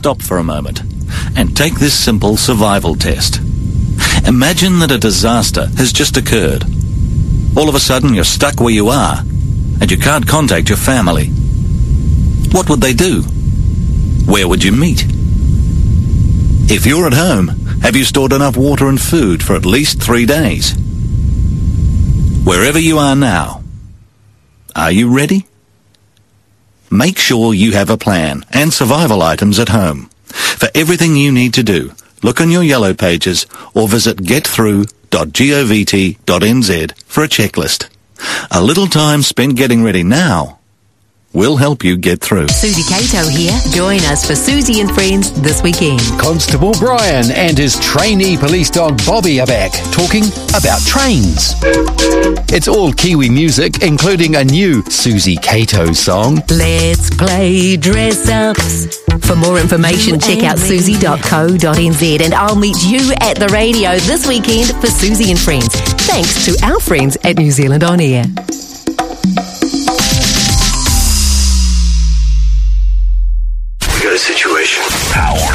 stop for a moment and take this simple survival test. Imagine that a disaster has just occurred. All of a sudden you're stuck where you are and you can't contact your family. What would they do? Where would you meet? If you're at home, have you stored enough water and food for at least 3 days? Wherever you are now, are you ready? Make sure you have a plan and survival items at home. For everything you need to do, look on your yellow pages or visit getthrough.govt.nz for a checklist. A little time spent getting ready now will help you get through. Susie Cato here. Join us for Susie and Friends this weekend. Constable Brian and his trainee police dog Bobby are back, talking about trains. It's all Kiwi music, including a new Susie Cato song. Let's play dress-ups. For more information, check out susie.co.nz, and I'll meet you at the radio this weekend for Susie and Friends, thanks to our friends at New Zealand On Air. We got a situation. Power.